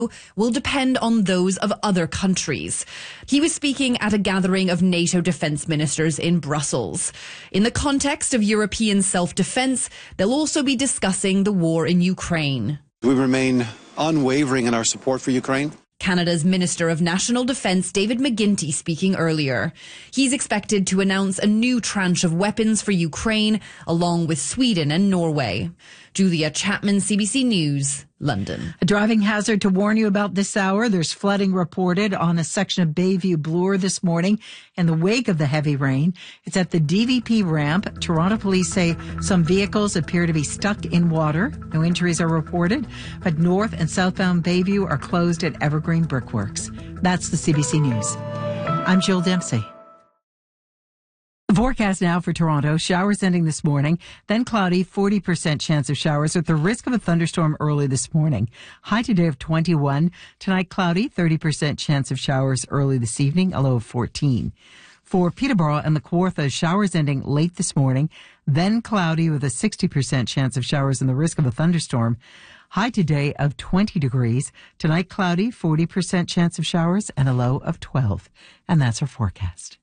will depend on those of other countries. He was speaking at a gathering of NATO defence ministers in Brussels. In the context of European self-defence, they'll also be discussing the war in Ukraine. We remain unwavering in our support for Ukraine. Canada's Minister of National Defence, David McGuinty, speaking earlier. He's expected to announce a new tranche of weapons for Ukraine, along with Sweden and Norway. Julia Chapman, CBC News, London. A driving hazard to warn you about this hour. There's flooding reported on a section of Bayview Bloor this morning in the wake of the heavy rain. It's at the DVP ramp. Toronto police say some vehicles appear to be stuck in water. No injuries are reported, but north and southbound Bayview are closed at Evergreen Brickworks. That's the CBC News. I'm Jill Dempsey. The forecast now for Toronto, showers ending this morning, then cloudy, 40% chance of showers with the risk of a thunderstorm early this morning. High today of 21. Tonight cloudy, 30% chance of showers early this evening, a low of 14. For Peterborough and the Kawartha, showers ending late this morning, then cloudy with a 60% chance of showers and the risk of a thunderstorm. High today of 20 degrees. Tonight cloudy, 40% chance of showers and a low of 12. And that's our forecast.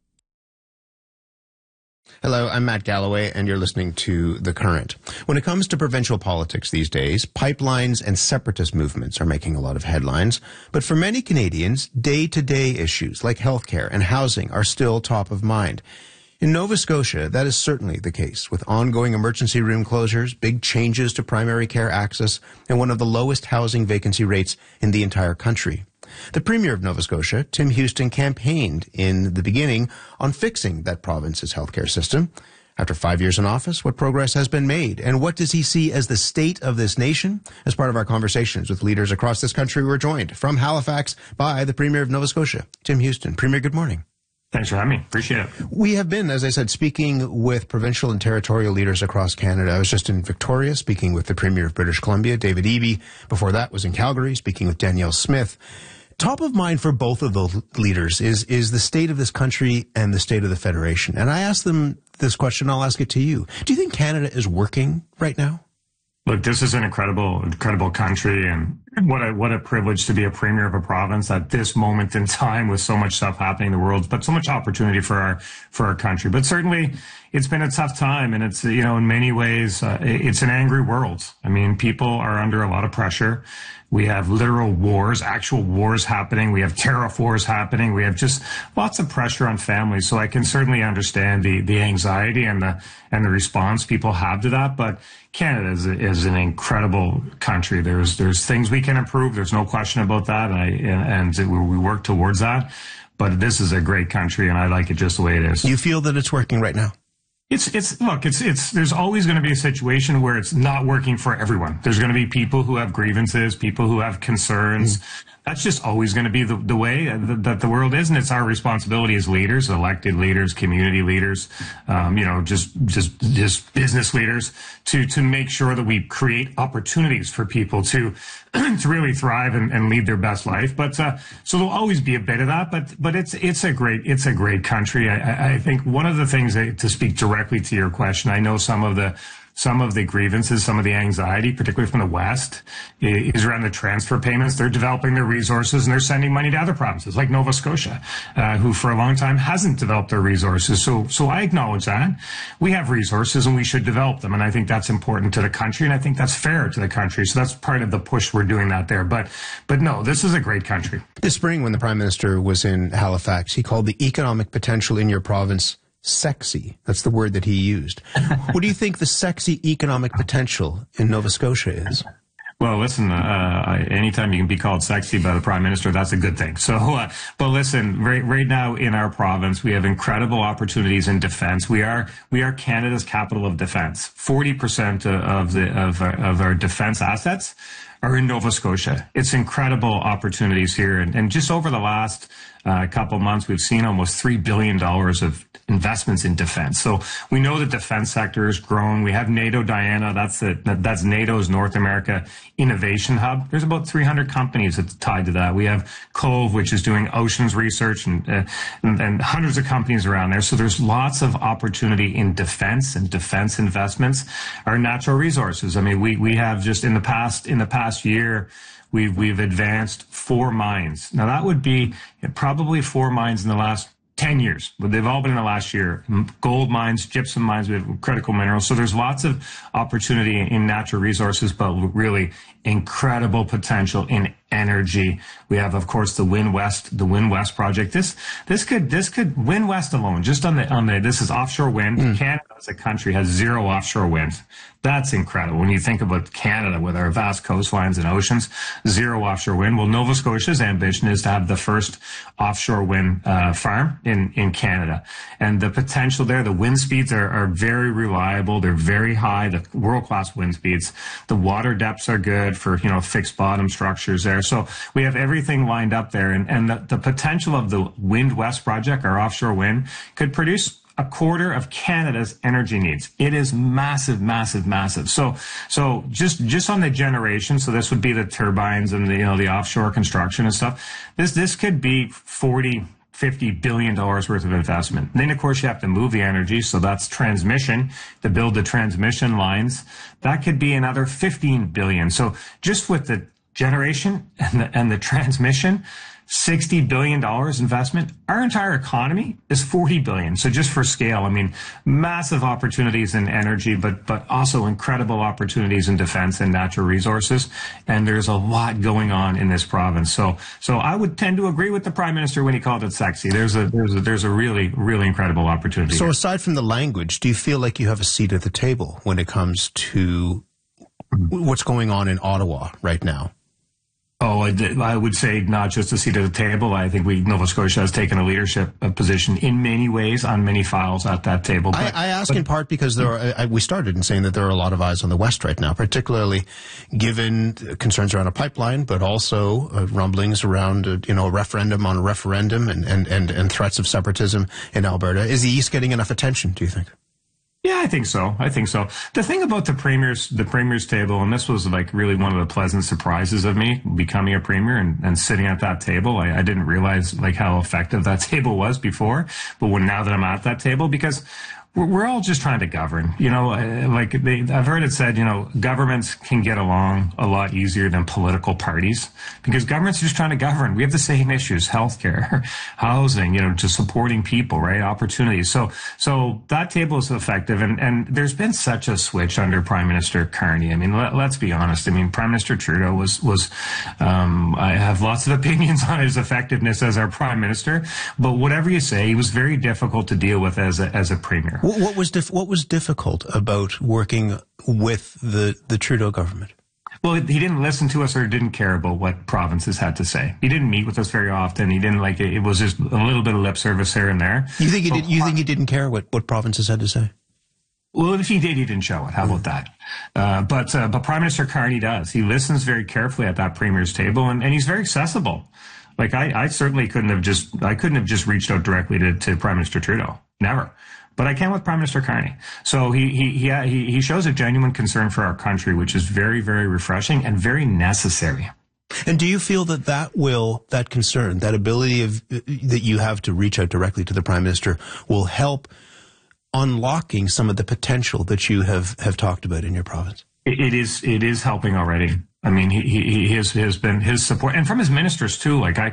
Hello, I'm Matt Galloway, and you're listening to The Current. When it comes to provincial politics these days, pipelines and separatist movements are making a lot of headlines. But for many Canadians, day-to-day issues like healthcare and housing are still top of mind. In Nova Scotia, that is certainly the case, with ongoing emergency room closures, big changes to primary care access, and one of the lowest housing vacancy rates in the entire country. The Premier of Nova Scotia, Tim Houston, campaigned in the beginning on fixing that province's healthcare system. After 5 years in office, what progress has been made? And what does he see as the state of this nation? As part of our conversations with leaders across this country, we're joined from Halifax by the Premier of Nova Scotia, Tim Houston. Premier, good morning. Thanks for having me. Appreciate it. We have been, as I said, speaking with provincial and territorial leaders across Canada. I was just in Victoria speaking with the Premier of British Columbia, David Eby. Before that was in Calgary speaking with Danielle Smith. Top of mind for both of those leaders is the state of this country and the state of the Federation. And I asked them this question, I'll ask it to you. Do you think Canada is working right now? Look, this is an incredible country, and what a privilege to be a premier of a province at this moment in time with so much stuff happening in the world, but so much opportunity for our country. But certainly it's been a tough time, and it's, in many ways, it's an angry world. I mean, people are under a lot of pressure. We have literal wars, actual wars happening. We have tariff wars happening. We have just lots of pressure on families. So I can certainly understand the anxiety and the response people have to that. But Canada is an incredible country. There's things we can improve. There's no question about that. And we work towards that. But this is a great country, and I like it just the way it is. You feel that it's working right now? There's always going to be a situation where it's not working for everyone. There's going to be people who have grievances, people who have concerns. That's just always going to be the way that the world is, and it's our responsibility as leaders, elected leaders, community leaders, just business leaders, to make sure that we create opportunities for people to really thrive and lead their best life. But so there'll always be a bit of that. But it's a great country. I think one of the things to speak directly to your question, I know some of the grievances, some of the anxiety, particularly from the West, is around the transfer payments. They're developing their resources and they're sending money to other provinces like Nova Scotia, who for a long time hasn't developed their resources. So I acknowledge that. We have resources and we should develop them. And I think that's important to the country. And I think that's fair to the country. So that's part of the push we're doing that there. But no, this is a great country. This spring, when the Prime Minister was in Halifax, he called the economic potential in your province sexy. That's the word that he used. What do you think the sexy economic potential in Nova Scotia is? Well, listen, anytime you can be called sexy by the Prime Minister, that's a good thing. So, but listen, right now in our province, we have incredible opportunities in defense. We are Canada's capital of defense. 40% of our defense assets are in Nova Scotia. It's incredible opportunities here. And just over the last couple of months, we've seen almost $3 billion of investments in defense. So we know the defense sector has grown. We have NATO Diana. That's NATO's North America Innovation Hub. There's about 300 companies that's tied to that. We have Cove, which is doing oceans research, and hundreds of companies around there. So there's lots of opportunity in defense and defense investments. Our natural resources. I mean, we have just in the past year, We've advanced 4 mines. Now that would be probably 4 mines in the last 10 years, but they've all been in the last year. Gold mines, gypsum mines, we have critical minerals. So there's lots of opportunity in natural resources, but really incredible potential in energy. We have, of course, the Wind West project. This could Wind West alone, just on the this is offshore wind. Canada as a country has 0 offshore wind. That's incredible. When you think about Canada with our vast coastlines and oceans, 0 offshore wind. Well, Nova Scotia's ambition is to have the first offshore wind farm in Canada. And the potential there, the wind speeds are very reliable. They're very high, the world-class wind speeds. The water depths are good for, fixed bottom structures there. So we have everything lined up there. And the potential of the Wind West project, our offshore wind, could produce a quarter of Canada's energy needs. It is massive, massive, massive. So just on the generation, so this would be the turbines and the offshore construction and stuff. This could be $40-50 billion worth of investment. And then, of course, you have to move the energy. So that's transmission, to build the transmission lines. That could be another $15 billion. So just with the generation and the transmission, $60 billion investment. Our entire economy is $40 billion. So just for scale, massive opportunities in energy, but also incredible opportunities in defense and natural resources. And there's a lot going on in this province. So I would tend to agree with the Prime Minister when he called it sexy. There's a really, really incredible opportunity. So aside from the language, do you feel like you have a seat at the table when it comes to what's going on in Ottawa right now? Oh, I would say not just a seat at the table. I think Nova Scotia has taken a leadership position in many ways on many files at that table. But I ask in part because we started in saying that there are a lot of eyes on the West right now, particularly given concerns around a pipeline, but also rumblings around a referendum on a referendum and threats of separatism in Alberta. Is the East getting enough attention, do you think? Yeah, I think so. The thing about the premier's table, and this was really one of the pleasant surprises of me becoming a premier and sitting at that table. I didn't realize how effective that table was before, but now that I'm at that table, because we're all just trying to govern. I've heard it said, governments can get along a lot easier than political parties because governments are just trying to govern. We have the same issues: healthcare, housing, just supporting people, right? Opportunities. So that table is effective. And there's been such a switch under Prime Minister Carney. Let's be honest. Prime Minister Trudeau was I have lots of opinions on his effectiveness as our Prime Minister, but whatever you say, he was very difficult to deal with as a premier. What was difficult about working with the Trudeau government? Well, he didn't listen to us or didn't care about what provinces had to say. He didn't meet with us very often. He didn't it was just a little bit of lip service here and there. You think he did? You think he didn't care what provinces had to say? Well, if he did, he didn't show it. How about that? But Prime Minister Carney does. He listens very carefully at that premier's table, and he's very accessible. I certainly couldn't have just reached out directly to Prime Minister Trudeau. Never. But I can with Prime Minister Carney. So he shows a genuine concern for our country, which is very, very refreshing and very necessary. And do you feel that concern, that ability that you have to reach out directly to the Prime Minister will help unlocking some of the potential that you have talked about in your province? It is helping already. He has been his support, and from his ministers too. I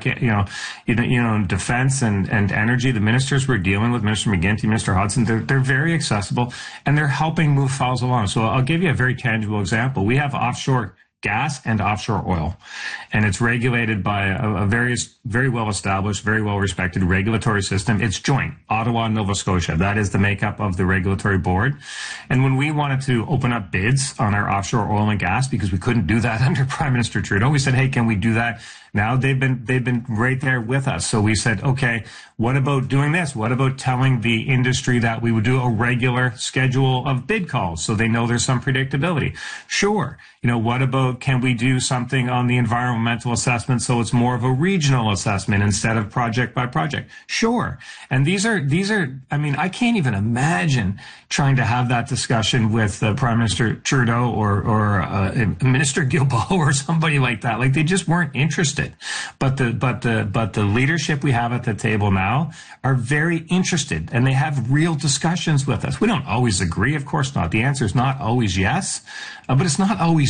can't, defense and energy. The ministers we're dealing with, Minister McGuinty, Minister Hudson, they're very accessible, and they're helping move files along. So I'll give you a very tangible example. We have offshore gas and offshore oil, and it's regulated by a very well established, very well respected regulatory system. It's joint, Ottawa and Nova Scotia. That is the makeup of the regulatory board. And when we wanted to open up bids on our offshore oil and gas, because we couldn't do that under Prime Minister Trudeau, we said, hey, can we do that? Now they've been right there with us. So we said, okay, what about doing this? What about telling the industry that we would do a regular schedule of bid calls so they know there's some predictability? Sure. What about, can we do something on the environmental assessment so it's more of a regional assessment instead of project by project? Sure. And these are, I can't even imagine trying to have that discussion with Prime Minister Trudeau or Minister Guilbeault or somebody like that. They just weren't interested. But the leadership we have at the table now are very interested, and they have real discussions with us. We don't always agree, of course not. The answer is not always yes, but it's not always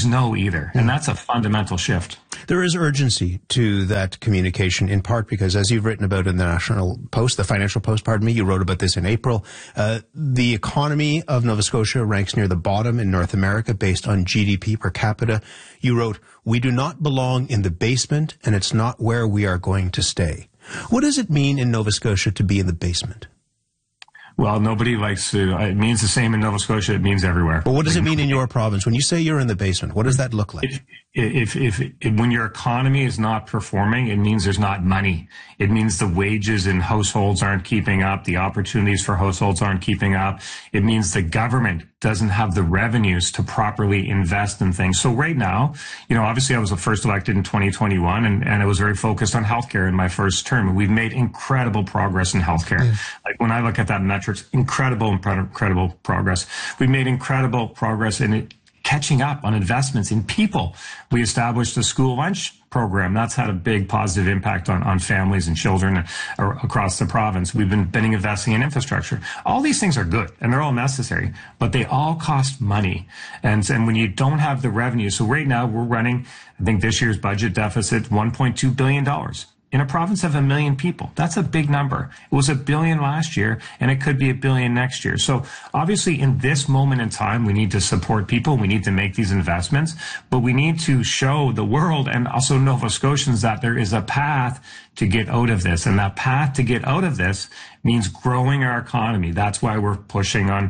always no either. And that's a fundamental shift. There is urgency to that communication, in part because, as you've written about in the Financial Post, you wrote about this in April. The economy of Nova Scotia ranks near the bottom in North America based on GDP per capita. You wrote, "We do not belong in the basement, and it's not where we are going to stay." What does it mean in Nova Scotia to be in the basement? Well, nobody likes to. It means the same in Nova Scotia. It means everywhere. But what does it mean in your province? When you say you're in the basement, what does that look like? If when your economy is not performing, it means there's not money. It means the wages in households aren't keeping up. The opportunities for households aren't keeping up. It means the government doesn't have the revenues to properly invest in things. So right now, obviously I was the first elected in 2021 and I was very focused on healthcare in my first term. We've made incredible progress in healthcare. Like when I look at that metrics, incredible progress. We've made incredible progress in it. Catching up on investments in people. We established a school lunch program. That's had a big positive impact on families and children across the province. We've been investing in infrastructure. All these things are good and they're all necessary, but they all cost money. And when you don't have the revenue, so right now we're running, I think this year's budget deficit, $1.2 billion. In a province of 1 million people, that's a big number. It was $1 billion last year, and it could be $1 billion next year. So obviously, in this moment in time, we need to support people. We need to make these investments, but we need to show the world and also Nova Scotians that there is a path to get out of this. And that path to get out of this means growing our economy. That's why we're pushing on,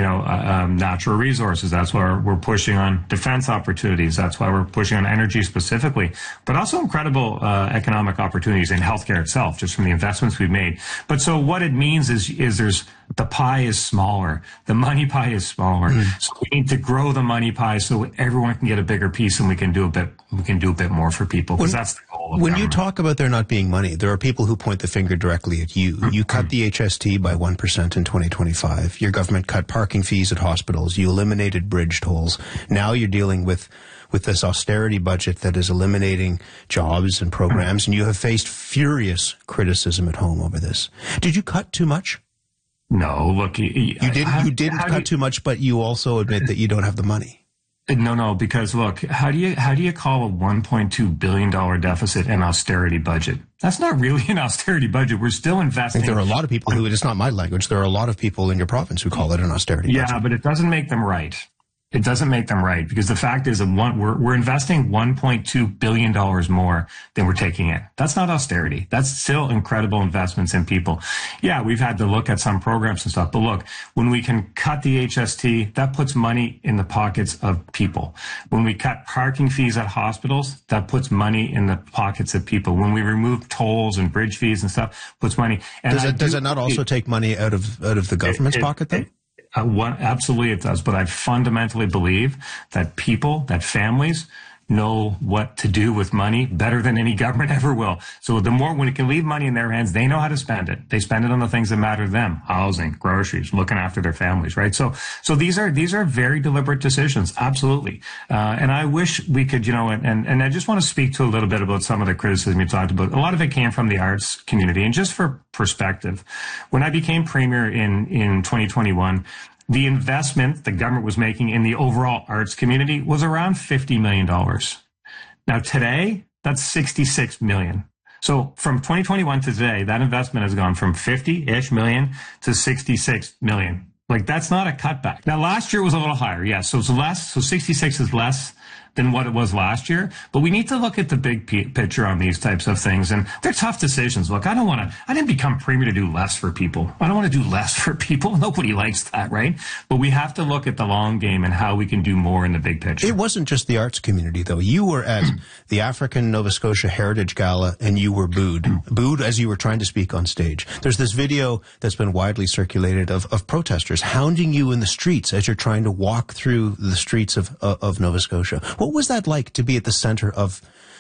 natural resources. That's why we're pushing on defense opportunities. That's why we're pushing on energy specifically, but also incredible economic opportunities in healthcare itself, just from the investments we've made. But so what it means is the pie is smaller. The money pie is smaller. So we need to grow the money pie so everyone can get a bigger piece and we can do a bit more for people, because that's the goal of When you talk about there not being money, there are people who point the finger directly at you. You cut the HST by 1% in 2025. Your government cut parking fees at hospitals. You eliminated bridge tolls. Now you're dealing with this austerity budget that is eliminating jobs and programs, and you have faced furious criticism at home over this. Did you cut too much? No, look, you didn't cut too much, but you also admit that you don't have the money. No, because look, how do you call a $1.2 billion deficit an austerity budget? That's not really an austerity budget. We're still investing. I think there are a lot of people who, it's not my language, there are a lot of people in your province who call it an austerity budget. Yeah, but it doesn't make them right. It doesn't make them right, because the fact is that we're investing $1.2 billion more than we're taking in. That's not austerity. That's still incredible investments in people. Yeah, we've had to look at some programs and stuff, but look, when we can cut the HST, that puts money in the pockets of people. When we cut parking fees at hospitals, that puts money in the pockets of people. When we remove tolls and bridge fees and stuff, puts money. And does it not also take money out of the government's pocket, though? Absolutely it does. But I fundamentally believe that families know what to do with money better than any government ever will. So when it can leave money in their hands, they know how to spend it. They spend it on the things that matter to them: housing, groceries, looking after their families, right? So these are very deliberate decisions. Absolutely. And I wish we could, and I just want to speak to a little bit about some of the criticism you talked about. A lot of it came from the arts community. And just for perspective, when I became premier in 2021, the investment the government was making in the overall arts community was around $50 million. Now today, that's $66 million. So from 2021 to today, that investment has gone from 50-ish million to 66 million. Like, that's not a cutback. Now last year was a little higher. Yes. So it's less. So 66 is less than what it was last year. But we need to look at the big picture on these types of things. And they're tough decisions. Look, I didn't become premier to do less for people. I don't want to do less for people. Nobody likes that, right? But we have to look at the long game and how we can do more in the big picture. It wasn't just the arts community, though. You were at the African Nova Scotia Heritage Gala, and you were booed as you were trying to speak on stage. There's this video that's been widely circulated of protesters hounding you in the streets as you're trying to walk through the streets of Nova Scotia. What was that like, to be at the center of,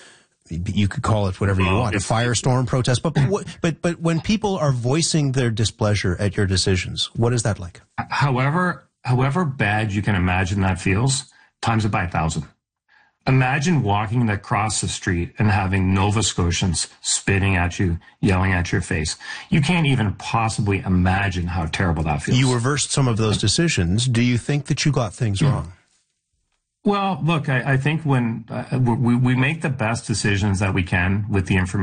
you could call it whatever you want, a firestorm protest, but when people are voicing their displeasure at your decisions, what is that like? However bad you can imagine that feels, times it by 1,000. Imagine walking across the street and having Nova Scotians spitting at you, yelling at your face. You can't even possibly imagine how terrible that feels. You reversed some of those decisions. Do you think that you got things wrong? Well, look, I think when we make the best decisions that we can with the information